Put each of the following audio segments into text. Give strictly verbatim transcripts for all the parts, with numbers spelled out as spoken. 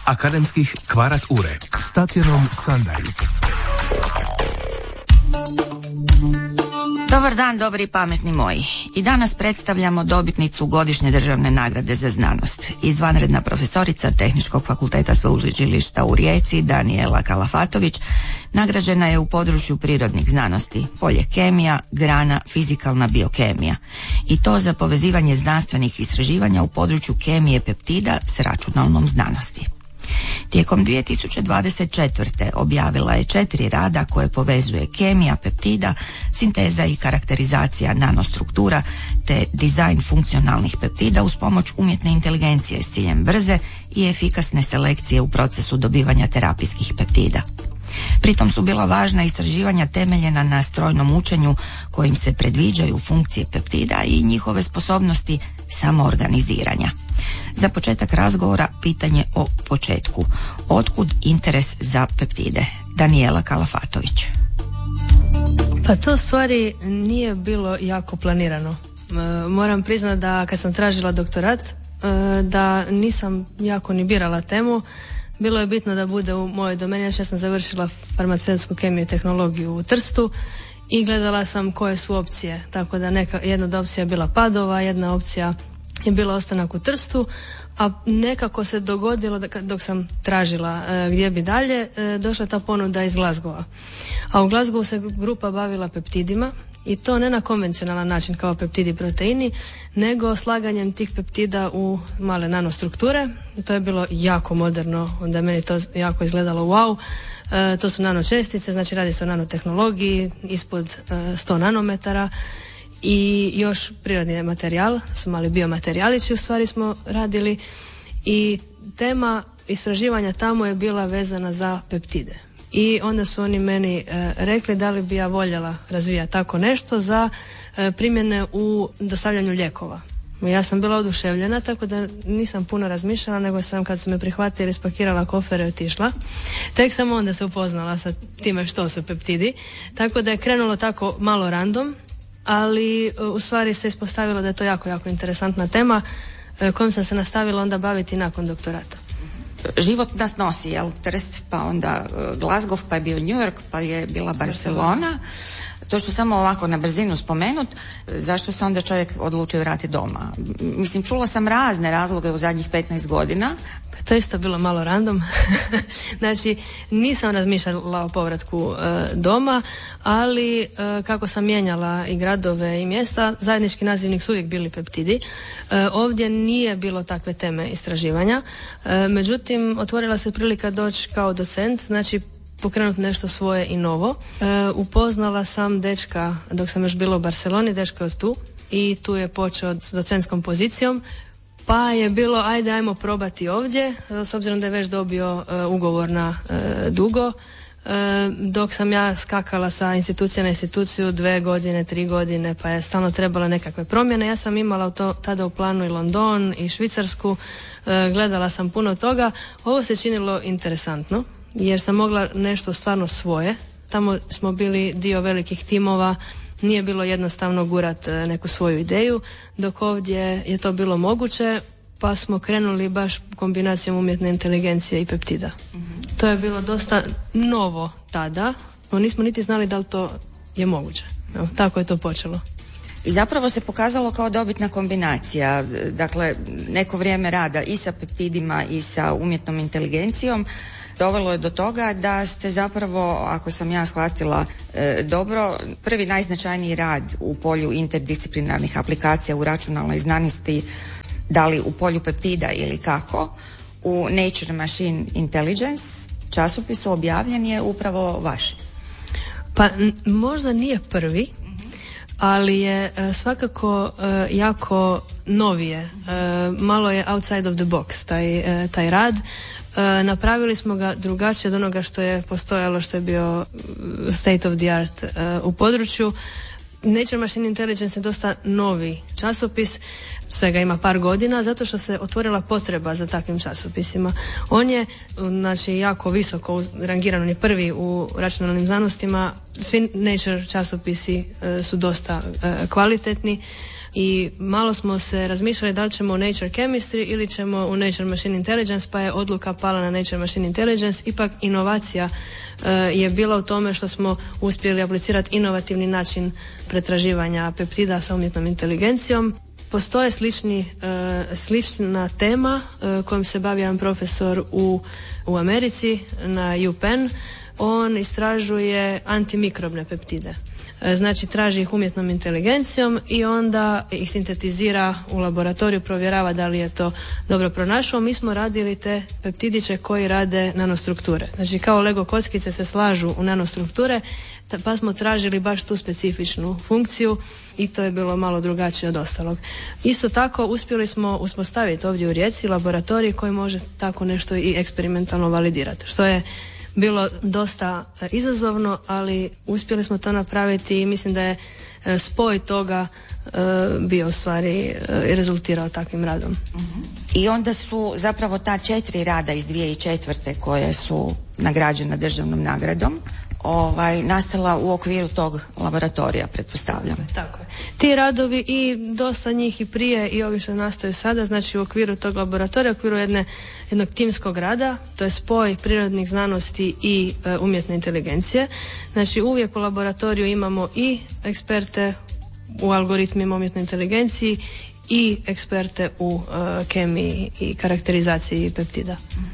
akademskih Kvarat Ure s Tatjanom Sandaj. Dobar dan, dobri i pametni moji. I danas predstavljamo dobitnicu godišnje državne nagrade za znanost. Izvanredna profesorica Tehničkog fakulteta sveučilišta u Rijeci, Danijela Kalafatović, nagrađena je u području prirodnih znanosti, polje kemija, grana fizikalna biokemija. I to za povezivanje znanstvenih istraživanja u području kemije peptida s računalnom znanosti. Tijekom dvije tisuće dvadeset četvrte. objavila je četiri rada koje povezuje kemija peptida, sinteza i karakterizacija nanostruktura te dizajn funkcionalnih peptida uz pomoć umjetne inteligencije s ciljem brze i efikasne selekcije u procesu dobivanja terapijskih peptida. Pritom su bila važna istraživanja temeljena na strojnom učenju kojim se predviđaju funkcije peptida i njihove sposobnosti samoorganiziranja. Za početak razgovora pitanje o početku. Otkud interes za peptide? Danijela Kalafatović. Pa to u stvari nije bilo jako planirano. Moram priznati da kad sam tražila doktorat, da nisam jako ni birala temu. Bilo je bitno da bude u mojoj domeni. Ja sam završila farmaceutsku kemiju i tehnologiju u Trstu i gledala sam koje su opcije. Tako da neka, jedna od opcija je bila Padova, jedna opcija je bila ostanak u Trstu, a nekako se dogodilo da, dok sam tražila e, gdje bi dalje, e, došla ta ponuda iz Glasgowa. A u Glasgowu se grupa bavila peptidima i to ne na konvencionalan način kao peptidi proteini, nego slaganjem tih peptida u male nanostrukture. To je bilo jako moderno, onda je meni to jako izgledalo wow. E, to su nanočestice, znači radi se o nanotehnologiji ispod e, sto nanometara. I još prirodni materijal, su mali biomaterijalići u stvari smo radili i tema istraživanja tamo je bila vezana za peptide. I onda su oni meni e, rekli da li bi ja voljela razvijati tako nešto za e, primjene u dostavljanju lijekova. Ja sam bila oduševljena, tako da nisam puno razmišljala, nego sam kad su me prihvatili spakirala kofere i otišla. Tek sam onda se upoznala sa time što su peptidi, tako da je krenulo tako malo random, ali u stvari se ispostavilo da je to jako, jako interesantna tema kojom sam se nastavila onda baviti nakon doktorata. Život nas nosi, jel? Trst, pa onda Glasgow, pa je bio New York, pa je bila Barcelona. To što samo ovako na brzinu spomenut, zašto se onda čovjek odlučio vratiti doma? Mislim, čula sam razne razloge u zadnjih petnaest godina. Pa to isto bilo malo random. Znači, nisam razmišljala o povratku e, doma, ali e, kako sam mijenjala i gradove i mjesta, zajednički nazivnik su uvijek bili peptidi. E, ovdje nije bilo takve teme istraživanja. E, međutim, otvorila se prilika doći kao docent, znači pokrenuti nešto svoje i novo. E, upoznala sam dečka dok sam još bila u Barceloni, dečko je od tu i tu je počeo s docentskom pozicijom, pa je bilo ajde ajmo probati ovdje, s obzirom da je već dobio e, ugovor na e, dugo, e, dok sam ja skakala sa institucije na instituciju dve godine, tri godine, pa je stalno trebala nekakve promjene. Ja sam imala u to, tada u planu i London i Švicarsku, e, gledala sam puno toga. Ovo se činilo interesantno jer sam mogla nešto stvarno svoje. Tamo smo bili dio velikih timova, nije bilo jednostavno gurat neku svoju ideju, dok ovdje je to bilo moguće, pa smo krenuli baš kombinacijom umjetne inteligencije i peptida. Mm-hmm. To je bilo dosta novo tada, no nismo niti znali da li to je moguće. Evo, tako je to počelo. I zapravo se pokazalo kao dobitna kombinacija, dakle neko vrijeme rada i sa peptidima i sa umjetnom inteligencijom dovelo je do toga da ste zapravo, ako sam ja shvatila e, dobro, prvi najznačajniji rad u polju interdisciplinarnih aplikacija u računalnoj znanosti, da li u polju peptida ili kako, u Nature Machine Intelligence časopisu objavljen je upravo vaš. Pa n- možda nije prvi, ali je e, svakako e, jako novije. E, malo je outside of the box taj, e, taj rad. E, napravili smo ga drugačije od onoga što je postojalo, što je bio state of the art e, u području. Nature Machine Intelligence je dosta novi časopis, svega ima par godina, zato što se otvorila potreba za takvim časopisima. On je, znači, jako visoko rangiran, on je prvi u računalnim znanostima, svi Nature časopisi e, su dosta e, kvalitetni. i malo smo se razmišljali da li ćemo u Nature Chemistry ili ćemo u Nature Machine Intelligence, pa je odluka pala na Nature Machine Intelligence. Ipak inovacija uh, je bila u tome što smo uspjeli aplicirati inovativni način pretraživanja peptida sa umjetnom inteligencijom. Postoje slični, uh, slična tema uh, kojom se bavi jedan profesor u, u Americi na UPenn. On istražuje antimikrobne peptide. Znači traži ih umjetnom inteligencijom i onda ih sintetizira u laboratoriju, provjerava da li je to dobro pronašao. Mi smo radili te peptidiće koji rade nanostrukture. Znači kao Lego kockice se slažu u nanostrukture, pa smo tražili baš tu specifičnu funkciju i to je bilo malo drugačije od ostalog. Isto tako uspjeli smo uspostaviti ovdje u Rijeci laboratorij koji može tako nešto i eksperimentalno validirati, što je bilo dosta izazovno, ali uspjeli smo to napraviti i mislim da je spoj toga bio u stvari i rezultirao takvim radom. Uh-huh. I onda su zapravo ta četiri rada iz dvije tisuće četvrte koje su nagrađena državnom nagradom ovaj, nastala u okviru tog laboratorija, pretpostavljam. Tako je. Ti radovi i dosta njih i prije i ovi što nastaju sada, znači u okviru tog laboratorija, u okviru jedne, jednog timskog rada, to je spoj prirodnih znanosti i e, umjetne inteligencije. Znači uvijek u laboratoriju imamo i eksperte u algoritmima umjetne inteligenciji i eksperte u uh, kemiji i karakterizaciji peptida.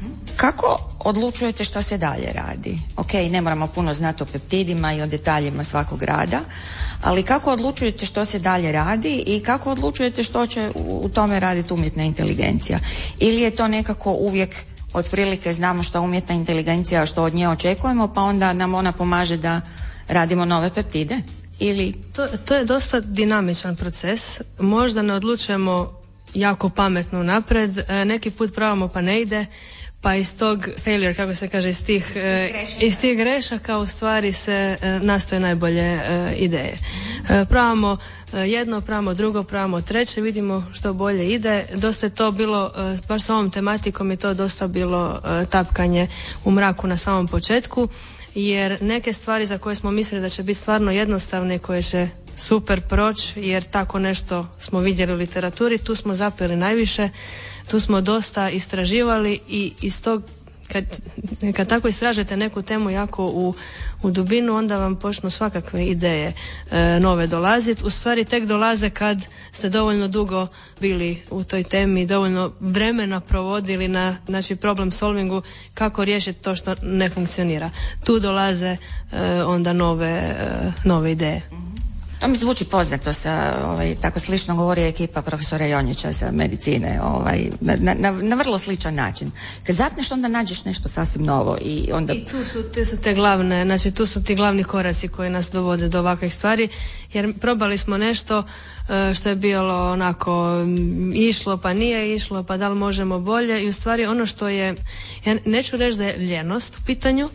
Kako odlučujete što se dalje radi? Ok, ne moramo puno znati o peptidima i o detaljima svakog rada, ali kako odlučujete što se dalje radi i kako odlučujete što će u tome raditi umjetna inteligencija? Ili je to nekako uvijek otprilike znamo što umjetna inteligencija, što od nje očekujemo, pa onda nam ona pomaže da radimo nove peptide? Ili... To, to je dosta dinamičan proces. Možda ne odlučujemo jako pametno napred, neki put pravamo pa ne ide, pa iz tog failure, kako se kaže, iz tih, grešaka. iz tih grešaka u stvari se nastoje najbolje ideje. Pravamo jedno, pravamo drugo, pravamo treće, vidimo što bolje ide. Dosta je to bilo, baš s ovom tematikom je to dosta bilo tapkanje u mraku na samom početku, jer neke stvari za koje smo mislili da će biti stvarno jednostavne, koje će super proći, jer tako nešto smo vidjeli u literaturi, tu smo zapeli najviše, tu smo dosta istraživali i iz tog, kad, kad tako istražite neku temu jako u, u dubinu, onda vam počnu svakakve ideje e, nove dolaziti. U stvari tek dolaze kad ste dovoljno dugo bili u toj temi, dovoljno vremena provodili na, znači, problem solvingu, kako riješiti to što ne funkcionira. Tu dolaze e, onda nove, e, nove ideje. To mi zvuči poznato, sa, ovaj, tako slično govori ekipa profesora Jonjića sa medicine, ovaj, na, na, na vrlo sličan način. Kad zapneš, onda nađeš nešto sasvim novo i onda... I tu su te, su te glavne, znači tu su ti glavni koraci koji nas dovode do ovakvih stvari, jer probali smo nešto što je bilo onako išlo pa nije išlo, pa da li možemo bolje, i u stvari ono što je, ja neću reći da je ljenost u pitanju,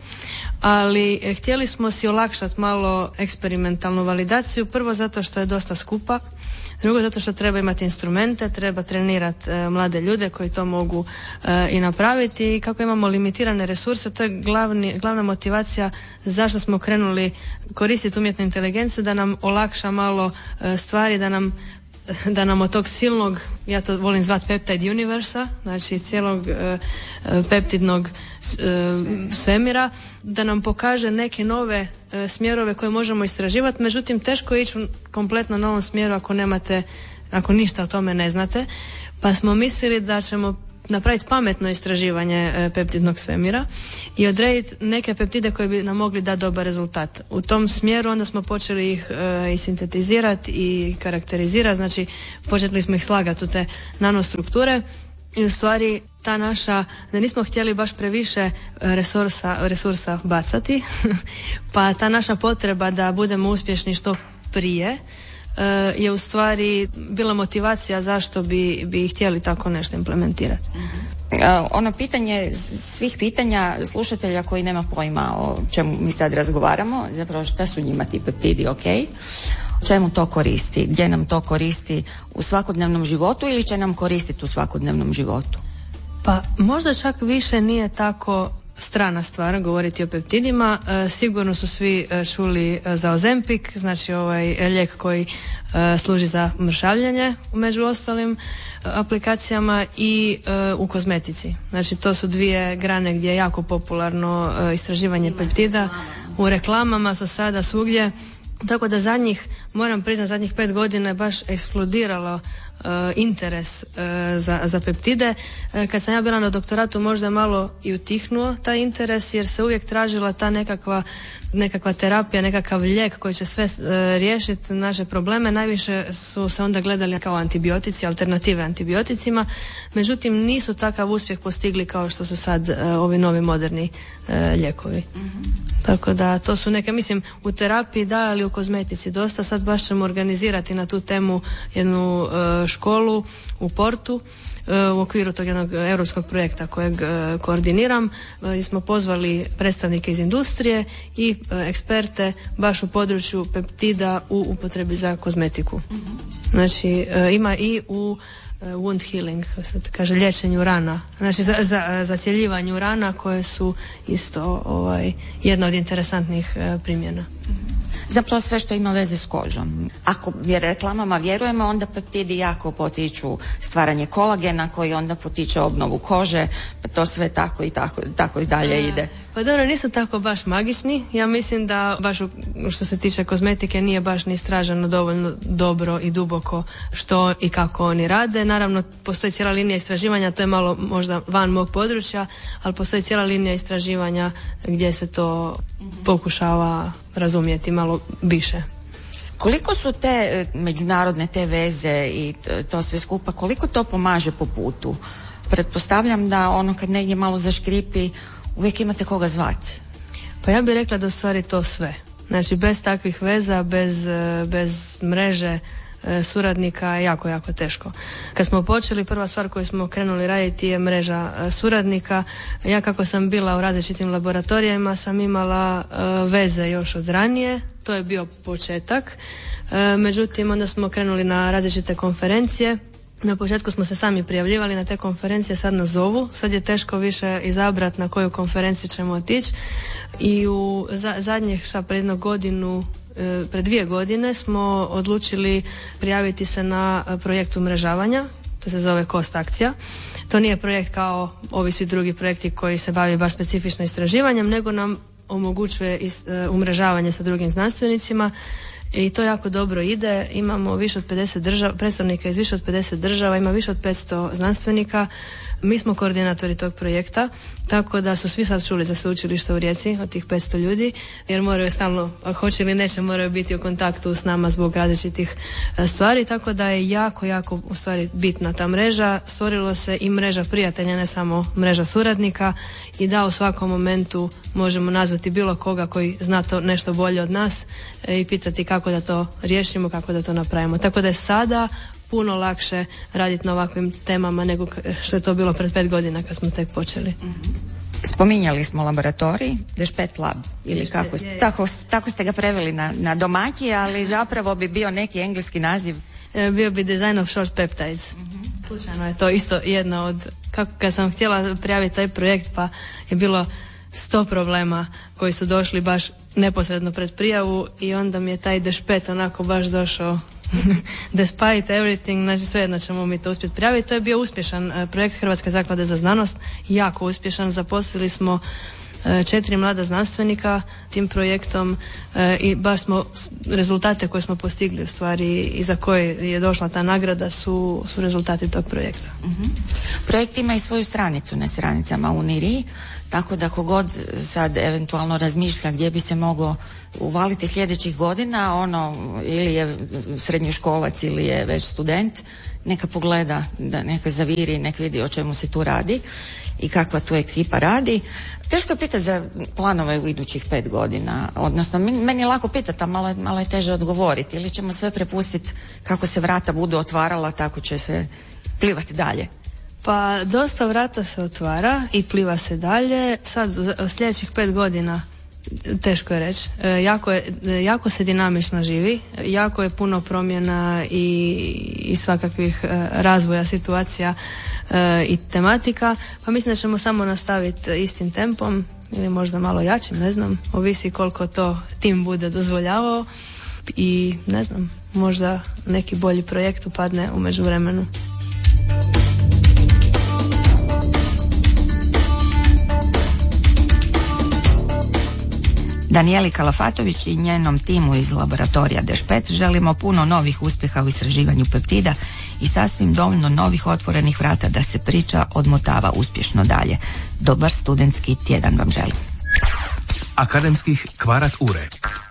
ali htjeli smo si olakšati malo eksperimentalnu validaciju, prvo zato što je dosta skupa, drugo zato što treba imati instrumente, treba trenirati e, mlade ljude koji to mogu e, i napraviti, i kako imamo limitirane resurse, to je glavni, glavna motivacija zašto smo krenuli koristiti umjetnu inteligenciju, da nam olakša malo e, stvari, da nam da nam od tog silnog, ja to volim zvati peptide universa, znači cijelog e, peptidnog e, svemira, da nam pokaže neke nove e, smjerove koje možemo istraživati, međutim teško je ići u kompletno novom smjeru ako nemate, ako ništa o tome ne znate, pa smo mislili da ćemo napraviti pametno istraživanje e, peptidnog svemira i odrediti neke peptide koje bi nam mogli dati dobar rezultat. U tom smjeru onda smo počeli ih e, i sintetizirati i karakterizirati, znači počeli smo ih slagati u te nanostrukture i u stvari ta naša, da nismo htjeli baš previše resursa, resursa bacati, pa ta naša potreba da budemo uspješni što prije je u stvari bila motivacija zašto bi, bi htjeli tako nešto implementirati. Uh, ono pitanje svih pitanja slušatelja koji nema pojma o čemu mi sad razgovaramo, zapravo šta su njima ti peptidi, ok? Čemu to koristi? Gdje nam to koristi u svakodnevnom životu ili će nam koristiti u svakodnevnom životu? Pa možda čak više nije tako strana stvar govoriti o peptidima. E, sigurno su svi e, čuli e, za Ozempic, znači ovaj lijek koji e, služi za mršavljenje među ostalim e, aplikacijama i e, u kozmetici. Znači to su dvije grane gdje je jako popularno e, istraživanje peptida. U reklamama su sada svugdje. Tako da zadnjih, moram priznati, zadnjih pet godina je baš eksplodiralo uh, interes uh, za, za peptide. Uh, kad sam ja bila na doktoratu možda malo i utihnuo taj interes jer se uvijek tražila ta nekakva, nekakva terapija, nekakav lijek koji će sve uh, riješiti naše probleme. Najviše su se onda gledali kao antibiotici, alternative antibioticima. Međutim, nisu takav uspjeh postigli kao što su sad uh, ovi novi moderni uh, lijekovi. Mm-hmm. Tako da to su neke, mislim, u terapiji da, ali u kozmetici dosta. Sad baš ćemo organizirati na tu temu jednu uh, školu u Portu uh, u okviru tog jednog europskog projekta kojeg uh, koordiniram. Uh, smo pozvali predstavnike iz industrije i uh, eksperte baš u području peptida u upotrebi za kozmetiku. Mm-hmm. Znači uh, ima i u wound healing, se kaže liječenju rana, znači za, za, za cjeljivanju rana koje su isto ovaj, jedna od interesantnih e, primjena. Zapravo sve što ima veze s kožom. Ako reklamama vjerujemo, onda peptidi jako potiču stvaranje kolagena koji onda potiče obnovu kože, pa to sve tako i tako, tako i dalje e, ide. Pa dobro, nisu tako baš magični. Ja mislim da baš u, što se tiče kozmetike nije baš ni istraženo dovoljno dobro i duboko što i kako oni rade. Naravno, postoji cijela linija istraživanja, to je malo možda van mog područja, ali postoji cijela linija istraživanja gdje se to pokušava razumjeti malo više. Koliko su te međunarodne te veze i to sve skupa, koliko to pomaže po putu? Pretpostavljam da ono kad negdje malo zaškripi, uvijek imate koga zvati. Pa ja bih rekla da u stvari to sve. Znači bez takvih veza, bez, bez mreže suradnika je jako, jako teško. Kad smo počeli, prva stvar koju smo krenuli raditi je mreža suradnika. Ja kako sam bila u različitim laboratorijama sam imala veze još od ranije, to je bio početak. Međutim, onda smo krenuli na različite konferencije. Na početku smo se sami prijavljivali na te konferencije, sad nas zovu, sad je teško više izabrati na koju konferenciju ćemo otići i u za, zadnjih šta pred jednu godinu, e, pred dvije godine smo odlučili prijaviti se na projekt umrežavanja, to se zove Kost akcija. To nije projekt kao ovi svi drugi projekti koji se bavi baš specifično istraživanjem, nego nam omogućuje is, e, umrežavanje sa drugim znanstvenicima. I to jako dobro ide, imamo više od pedeset država, predstavnika iz više od pedeset država, ima više od petsto znanstvenika. Mi smo koordinatori tog projekta, tako da su svi sad čuli za sveučilište u Rijeci od tih petsto ljudi, jer moraju stalno, ako hoće ili neće, moraju biti u kontaktu s nama zbog različitih stvari, tako da je jako, jako u stvari bitna ta mreža. Stvorilo se i mreža prijatelja, ne samo mreža suradnika, i da u svakom momentu možemo nazvati bilo koga koji zna to nešto bolje od nas i pitati kako da to riješimo, kako da to napravimo. Tako da je sada puno lakše raditi na ovakvim temama nego što je to bilo pred pet godina kad smo tek počeli. Mm-hmm. Spominjali smo laboratorij, Dešpet Lab, ili Dešpet, kako, je, je. Tako, tako ste ga preveli na, na domaći, ali zapravo bi bio neki engleski naziv. E, bio bi Design of Short Peptides. Mm-hmm. Slučajno je to isto jedna od, kako kad sam htjela prijaviti taj projekt, pa je bilo sto problema koji su došli baš neposredno pred prijavu i onda mi je taj Dešpet onako baš došao despite everything, znači svejedno ćemo mi to uspjeti prijaviti. To je bio uspješan uh, projekt Hrvatske zaklade za znanost, jako uspješan. Zaposlili smo uh, četiri mlada znanstvenika tim projektom uh, i baš smo rezultate koje smo postigli u stvari i za koje je došla ta nagrada su, su rezultati tog projekta. Mm-hmm. Projekt ima i svoju stranicu na stranicama UNIRI, tako da kogod sad eventualno razmišlja gdje bi se mogao uvaliti sljedećih godina, ono, ili je srednjoškolac ili je već student, neka pogleda, da neka zaviri, neka vidi o čemu se tu radi i kakva tu ekipa radi. Teško je pitati za planove u idućih pet godina, odnosno meni je lako pitati, a malo, malo je teže odgovoriti, ili ćemo sve prepustiti kako se vrata budu otvarala, tako će se plivati dalje. Pa dosta vrata se otvara i pliva se dalje. Sad u sljedećih pet godina Teško je reći. E, jako, je, jako se dinamično živi, jako je puno promjena i, i svakakvih e, razvoja situacija e, i tematika, pa mislim da ćemo samo nastaviti istim tempom ili možda malo jačim, ne znam, ovisi koliko to tim bude dozvoljavao i ne znam, možda neki bolji projekt upadne u međuvremenu. Danijeli Kalafatović i njenom timu iz laboratorija Dešpet želimo puno novih uspjeha u istraživanju peptida i sasvim dovoljno novih otvorenih vrata da se priča odmotava uspješno dalje. Dobar studentski tjedan vam želim. Akademskih kvarat ure.